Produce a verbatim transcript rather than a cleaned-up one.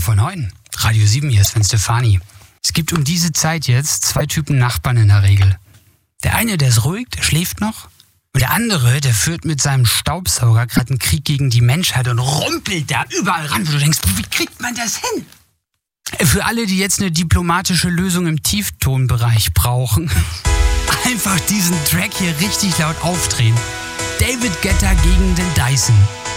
vor neun. Radio sieben, hier ist Sven Stefani. Es gibt um diese Zeit jetzt zwei Typen Nachbarn in der Regel. Der eine, der ist ruhig, der schläft noch. Und der andere, der führt mit seinem Staubsauger gerade einen Krieg gegen die Menschheit und rumpelt da überall ran, wo du denkst, wie kriegt man das hin? Für alle, die jetzt eine diplomatische Lösung im Tieftonbereich brauchen, einfach diesen Track hier richtig laut aufdrehen. David Guetta gegen den Dyson.